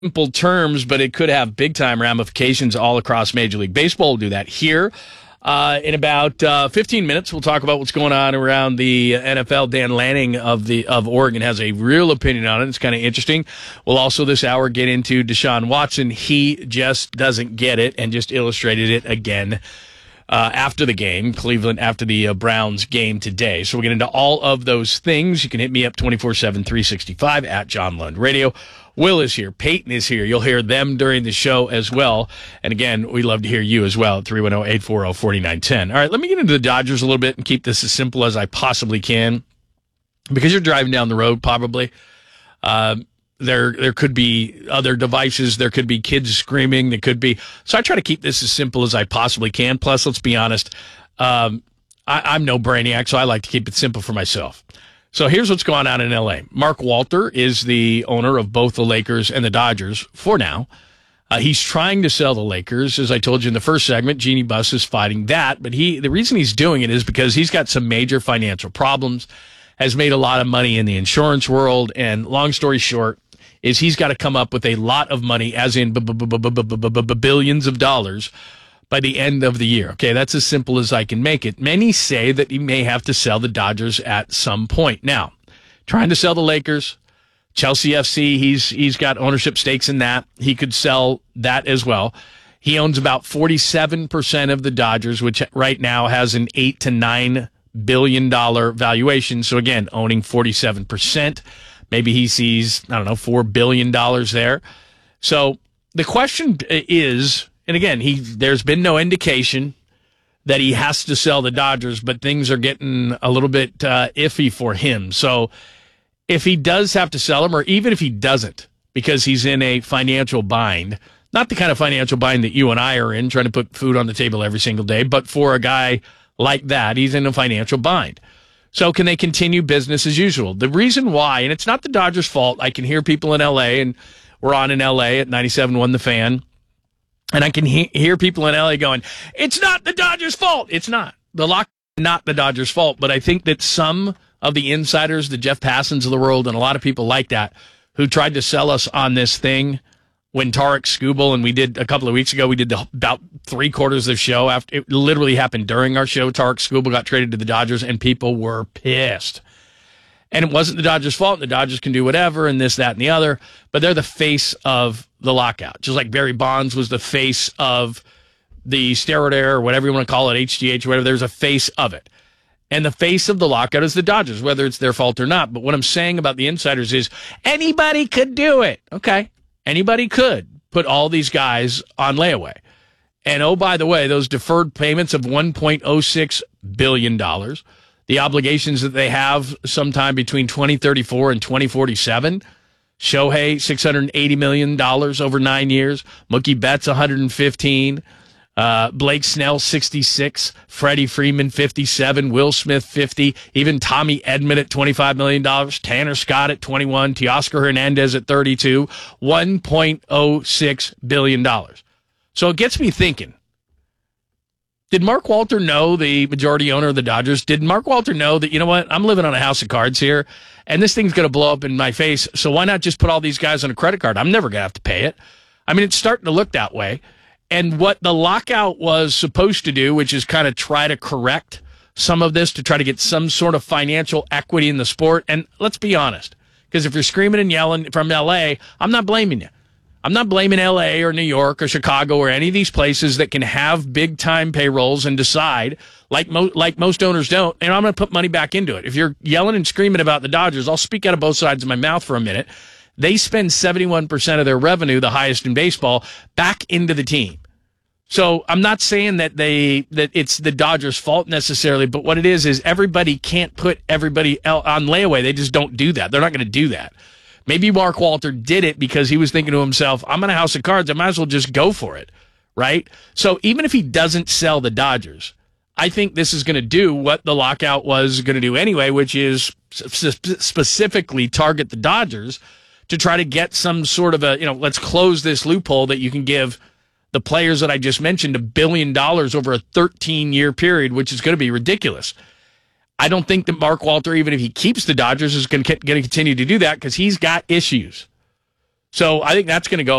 simple terms, but it could have big-time ramifications all across Major League Baseball. We'll do that here. In about 15 minutes, we'll talk about what's going on around the NFL. Dan Lanning of Oregon has a real opinion on it. It's kind of interesting. We'll also this hour get into Deshaun Watson. He just doesn't get it and just illustrated it again after the game, Cleveland, after the Browns game today. So we'll get into all of those things. You can hit me up 24/7, 365 at John Lund Radio. Will is here. Peyton is here. You'll hear them during the show as well. And again, we love to hear you as well at 310-840-4910. All right, let me get into the Dodgers a little bit and keep this as simple as I possibly can. Because you're driving down the road, probably. There could be other devices. There could be kids screaming. There could be. So I try to keep this as simple as I possibly can. Plus, let's be honest, I'm no brainiac, so I like to keep it simple for myself. So here's what's going on in L.A. Mark Walter is the owner of both the Lakers and the Dodgers for now. He's trying to sell the Lakers. As I told you in the first segment, Jeannie Buss is fighting that. But the reason he's doing it is because he's got some major financial problems, has made a lot of money in the insurance world, and long story short is he's got to come up with a lot of money, as in billions of dollars, by the end of the year. Okay, that's as simple as I can make it. Many say that he may have to sell the Dodgers at some point. Now, trying to sell the Lakers, Chelsea FC, he's got ownership stakes in that. He could sell that as well. He owns about 47% of the Dodgers, which right now has an $8 to $9 billion valuation. So again, owning 47%, maybe he sees, $4 billion there. So the question is, and again, there's been no indication that he has to sell the Dodgers, but things are getting a little bit iffy for him. So if he does have to sell them, or even if he doesn't, because he's in a financial bind, not the kind of financial bind that you and I are in, trying to put food on the table every single day, but for a guy like that, he's in a financial bind. So can they continue business as usual? The reason why, and it's not the Dodgers' fault, I can hear people in L.A., and we're on in L.A. at 97.1 The Fan, and I can hear people in L.A. going, it's not the Dodgers' fault. It's not. The lock not the Dodgers' fault, but I think that some of the insiders, the Jeff Passons of the world, and a lot of people like that, who tried to sell us on this thing when Tarek Skubal, and we did a couple of weeks ago, we did about 3/4 of the show. After it literally happened during our show, Tarek Skubal got traded to the Dodgers, and people were pissed. And it wasn't the Dodgers' fault. The Dodgers can do whatever and this, that, and the other. But they're the face of the lockout. Just like Barry Bonds was the face of the steroid era, or whatever you want to call it, HGH, or whatever. There's a face of it. And the face of the lockout is the Dodgers, whether it's their fault or not. But what I'm saying about the insiders is anybody could do it. Okay. Anybody could put all these guys on layaway. And oh, by the way, those deferred payments of $1.06 billion, the obligations that they have sometime between 2034 and 2047. Shohei, $680 million over 9 years. Mookie Betts, $115. Blake Snell, $66. Freddie Freeman, $57. Will Smith, $50. Even Tommy Edman at $25 million. Tanner Scott at $21. Teoscar Hernandez at $32. $1.06 billion. So it gets me thinking. Did Mark Walter know, the majority owner of the Dodgers, did Mark Walter know that, you know what, I'm living on a house of cards here, and this thing's going to blow up in my face, so why not just put all these guys on a credit card? I'm never going to have to pay it. I mean, it's starting to look that way. And what the lockout was supposed to do, which is kind of try to correct some of this to try to get some sort of financial equity in the sport. And let's be honest, because if you're screaming and yelling from L.A., I'm not blaming you. I'm not blaming L.A. or New York or Chicago or any of these places that can have big-time payrolls and decide, like most owners don't, and I'm going to put money back into it. If you're yelling and screaming about the Dodgers, I'll speak out of both sides of my mouth for a minute. They spend 71% of their revenue, the highest in baseball, back into the team. So I'm not saying that it's the Dodgers' fault necessarily, but what it is everybody can't put everybody on layaway. They just don't do that. They're not going to do that. Maybe Mark Walter did it because he was thinking to himself, I'm in a house of cards. I might as well just go for it, right? So even if he doesn't sell the Dodgers, I think this is going to do what the lockout was going to do anyway, which is specifically target the Dodgers to try to get some sort of let's close this loophole that you can give the players that I just mentioned $1 billion over a 13-year period, which is going to be ridiculous. I don't think that Mark Walter, even if he keeps the Dodgers, is going to continue to do that because he's got issues. So I think that's going to go